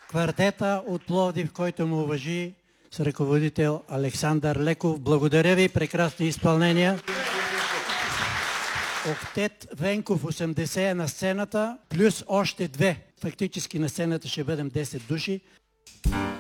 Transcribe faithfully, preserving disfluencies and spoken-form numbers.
квартета от Пловдив, който му уважи, с ръководител Александър Леков. Благодаря ви, прекрасни изпълнения. Октет Венков осемдесет е на сцената, плюс още две. Фактически на сцената ще бъдем десет души.